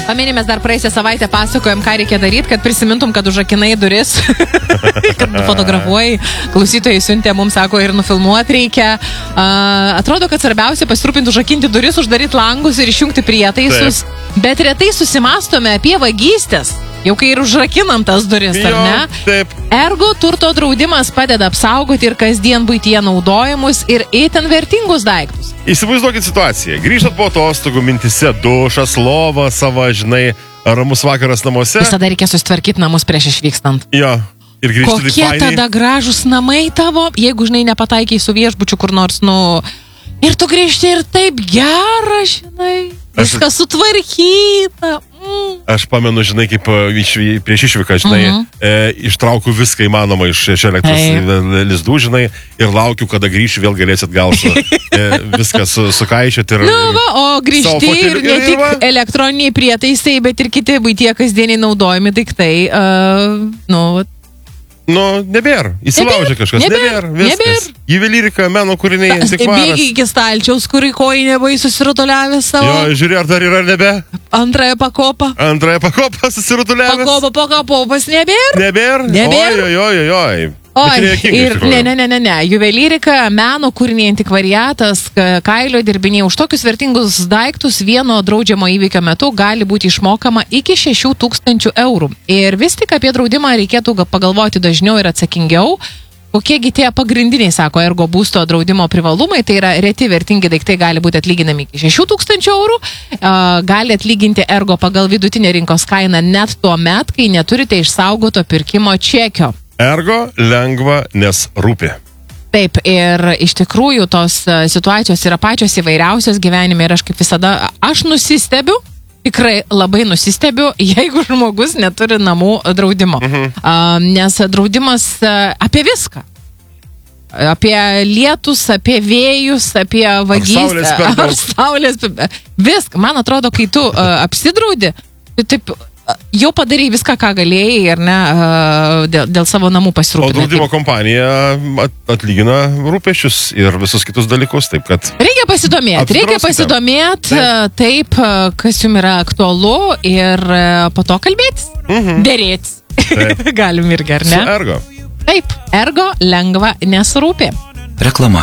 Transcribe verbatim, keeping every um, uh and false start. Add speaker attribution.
Speaker 1: Pameni, mes dar praėjusią savaitę pasakojom, ką reikia daryti, kad prisimintum, kad užrakinai duris, kad fotografuoji. Klausytojai siuntė, mums sako, ir nufilmuoti reikia. Uh, atrodo, kad svarbiausia pasirūpinti užrakinti duris, uždaryti langus ir išjungti prietaisus. Taip. Bet retai susimastome apie vagystės. Jau kai ir užrakinam tas duris, jo, ar ne?
Speaker 2: Taip.
Speaker 1: Ergo turto draudimas padeda apsaugoti ir kasdien buityje naudojimus ir itin vertingus daiktus.
Speaker 2: Įsivaizduokit situaciją. Grįžtat po atostogų, mintise dušas, lova, sava, žinai, ramus vakaras namuose.
Speaker 1: Visada reikia susitvarkyti namus prieš išvykstant.
Speaker 2: Jo. Ir grįžti
Speaker 1: Kokie tada gražus namai tavo, jeigu, žinai, nepataikiai su viešbučiu kur nors, nu... Ir tu grįžti ir taip gera, žinai. Viskas aš... sutvarkyta. Mm.
Speaker 2: Aš pamenu, žinai, kaip iš, prieš išvyką, žinai, uh-huh. e, ištraukiu viską įmanomą iš, iš elektros hey. lizdų, žinai, ir laukiu, kada grįšiu, vėl galėsit gal su, e, viską su, sukaičioti. Ir,
Speaker 1: nu, va, o grįžti ir ne tik va. elektroniniai prietaisai, bet ir kiti buitie kasdieniai naudojami daiktai. Uh, nu,
Speaker 2: Nu, nebėra. Įsilaužė kažkas. Nebėra. Viskas. Juvelyrika, meno kūriniai, antikvaras.
Speaker 1: Bėgi iki stalčiaus, kurį kojinė buvai susirutuliavęs savo.
Speaker 2: Jo, žiūrė, ar dar yra ar nebe?
Speaker 1: Antrąją pakopą.
Speaker 2: Antrąją pakopą susirutuliavęs.
Speaker 1: Pakopa, pakopas nebėra.
Speaker 2: Nebėra?
Speaker 1: Nebėra.
Speaker 2: Oi, oi, oi, oi.
Speaker 1: Oi, ir ne, ne, ne, ne, ne. Juvelyrika, meno kūriniai, antikvariatas, kailio dirbiniai. Už tokius vertingus daiktus vieno draudžiamo įvykio metu gali būti išmokama iki šešių tūkstančių eurų. Ir vis tik apie draudimą reikėtų pagalvoti dažniau ir atsakingiau. Kokiegi tie pagrindiniai, sako Ergo būsto draudimo privalumai, tai yra reti vertingi daiktai gali būti atlyginami iki šešių tūkstančių eurų, gali atlyginti Ergo pagal vidutinę rinkos kainą net tuo met, kai neturite išsaugoto pirkimo čekio.
Speaker 2: Ergo lengva, nes rūpi.
Speaker 1: Taip, ir iš tikrųjų tos situacijos yra pačios įvairiausios gyvenime ir aš kaip visada, aš nusistebiu, tikrai labai nusistebiu, jeigu žmogus neturi namų draudimo. Mhm. Uh, nes draudimas uh, apie viską. Apie lietus, apie vėjus, apie vagystę. Ar saulės. Viską. Man atrodo, kai tu uh, apsidraudi, tai taip... Jau padarai viską, ką galėjai, ar ne, dėl, dėl savo namų pasirūpinti.
Speaker 2: O draudimo kompanija atlygina rūpesčius ir visus kitus dalykus, taip kad...
Speaker 1: Reikia pasidomėti, reikia pasidomėti, taip. taip, kas jums yra aktualu ir po to kalbėtis, mhm. dėrėtis. Galim irgi, ar ne?
Speaker 2: Su Ergo.
Speaker 1: Taip, Ergo lengva, nes rūpi.
Speaker 3: Reklama.